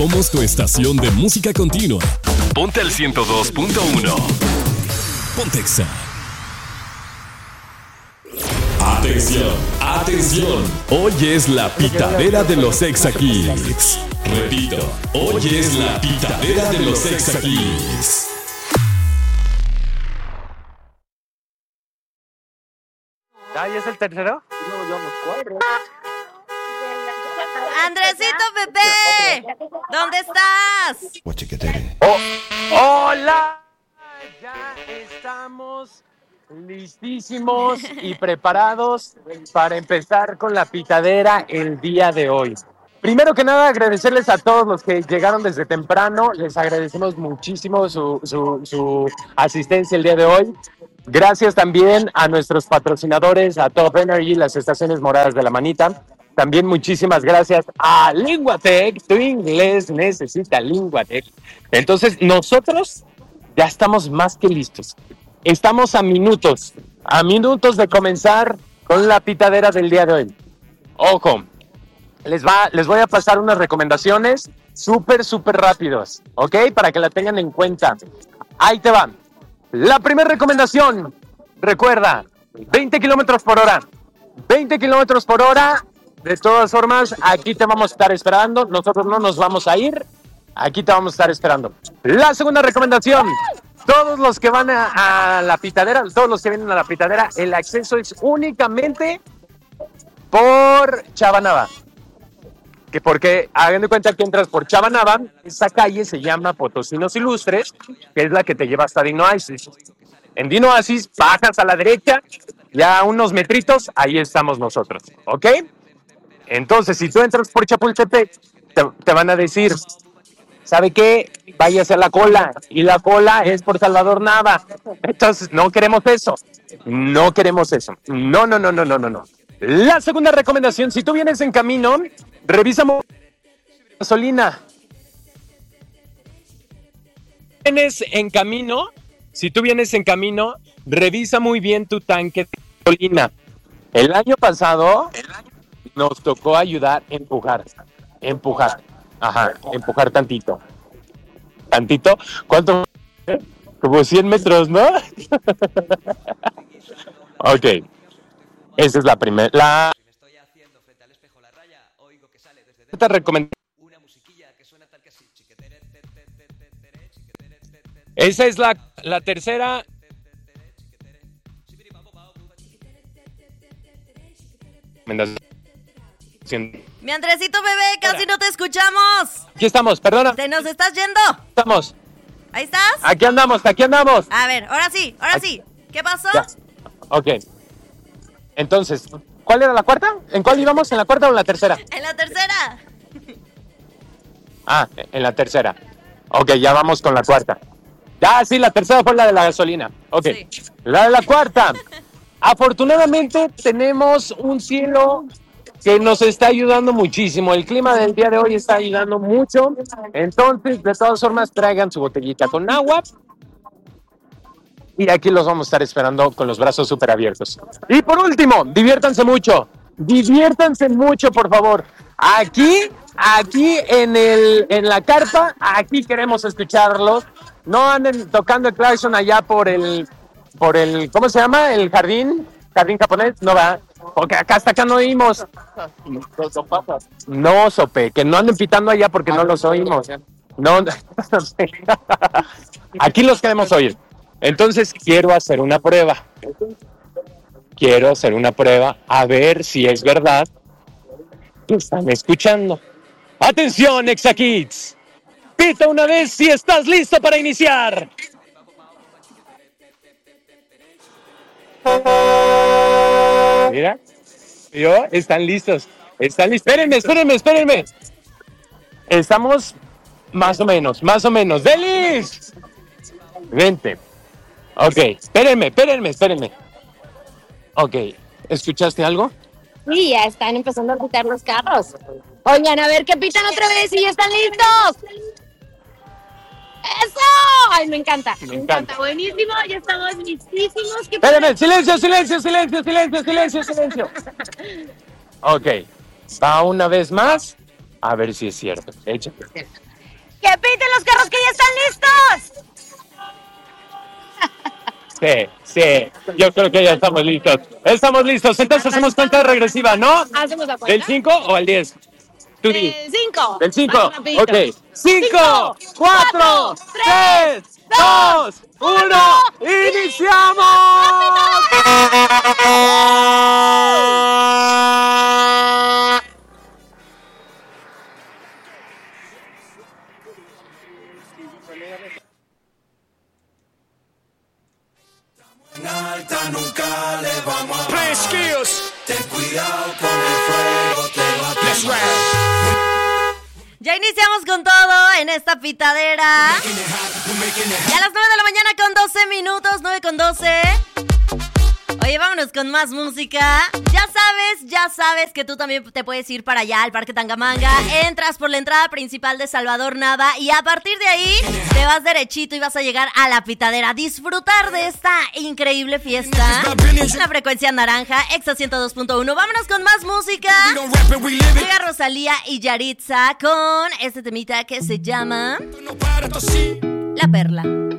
Somos tu estación de música continua. Ponte al 102.1. Pontexa. Atención, atención. Hoy es la pitadera de los Exa Kids. Repito, hoy es la pitadera de los Exa Kids. ¿Ya es el tercero? ¡Andresito Pepe! ¿Dónde estás? ¡Hola! Ya estamos listísimos y preparados para empezar con la pitadera el día de hoy. Primero que nada, agradecerles a todos los que llegaron desde temprano. Les agradecemos muchísimo su asistencia el día de hoy. Gracias también a nuestros patrocinadores, a Top Energy, las estaciones moradas de la manita. También muchísimas gracias a Linguatec. Tu inglés necesita Linguatec. Entonces, nosotros ya estamos más que listos. Estamos a minutos de comenzar con la pitadera del día de hoy. Ojo, les voy a pasar unas recomendaciones súper rápidos, ¿ok? Para que la tengan en cuenta. Ahí te va. La primera recomendación, recuerda, 20 kilómetros por hora. 20 kilómetros por hora. De todas formas, aquí te vamos a estar esperando. Nosotros no nos vamos a ir. Aquí te vamos a estar esperando. La segunda recomendación. Todos los que van a la pitadera, todos los que vienen a la pitadera, el acceso es únicamente por Chabanaba. Que porque, hagan de cuenta que entras por Chabanaba, esa calle se llama Potosinos Ilustres, que es la que te lleva hasta Dino Oasis. En Dino Oasis, bajas a la derecha, ya unos metritos, ahí estamos nosotros, ¿ok? Entonces, si tú entras por Chapultepec, te van a decir, ¿sabe qué? Váyase a la cola, y la cola es por Salvador Nava. Entonces, no queremos eso. No queremos eso. No. La segunda recomendación, si tú vienes en camino, revisa gasolina. Si tú vienes en camino, revisa muy bien tu tanque de gasolina. El año pasado nos tocó ayudar a empujar. Ajá, empujar tantito. ¿Tantito? ¿Cuánto? Como 100 metros, ¿no? Ok. Esa es la primera. Esta recomendación. Esa es la tercera. Mi Andresito Bebé, casi no te escuchamos. Aquí estamos, perdona. ¿Te nos estás yendo? Estamos. ¿Ahí estás? Aquí andamos. A ver, ahora sí. ¿Qué pasó? Ya. Ok. Entonces, ¿cuál era la cuarta? ¿En cuál íbamos? ¿En la cuarta o en la tercera? En la tercera. Ah, en la tercera. Ok, ya vamos con la cuarta. Ya, sí, la tercera fue la de la gasolina. Ok, sí. La de la cuarta. Afortunadamente tenemos un cielo que nos está ayudando muchísimo. El clima del día de hoy está ayudando mucho. Entonces, de todas formas, traigan su botellita con agua. Y aquí los vamos a estar esperando con los brazos súper abiertos. Y por último, diviértanse mucho. Diviértanse mucho, por favor. Aquí en la carpa, aquí queremos escucharlos. No anden tocando el claxon allá por el, ¿cómo se llama? El jardín japonés, no va. Porque hasta acá no oímos. No, Sope, que no anden pitando allá porque no los oímos. No, aquí los queremos oír. Entonces quiero hacer una prueba. A ver si es verdad que están escuchando. ¡Atención, Exa Kids! Pita una vez si estás listo para iniciar. Mira, están listos. Espérenme. Estamos más o menos. ¡Delis! Vente. Ok, espérenme. Ok, ¿escuchaste algo? Sí, ya están empezando a pitar los carros. Oigan, a ver, que pitan otra vez y ya están listos. ¡Eso! ¡Ay, me encanta! Buenísimo, ya estamos listísimos. Espérenme, silencio. Ok, va una vez más. A ver si es cierto. Échate. ¡Que piten los carros que ya están listos! Sí, yo creo que ya estamos listos. Estamos listos, entonces hacemos cuenta regresiva, ¿no? Hacemos la cuenta. ¿Del 5 o al 10? Tú di. 5. Del 5. Ok. 5, 4, 3, 2, 1. ¡Iniciamos! Alta nunca le vamos a Play skills. ten cuidado con el fuego, te va a quemar. Ya iniciamos con todo en esta pitadera. Ya a las 9 de la mañana con 12 minutos, 9 con 12. Oye, vámonos con más música. Ya sabes que tú también te puedes ir para allá al Parque Tangamanga. Entras por la entrada principal de Salvador Nava y a partir de ahí te vas derechito y vas a llegar a la pitadera. Disfrutar de esta increíble fiesta. La frecuencia naranja, Exa 102.1. Vámonos con más música. Llega Rosalía y Yaritza con este temita que se llama La Perla.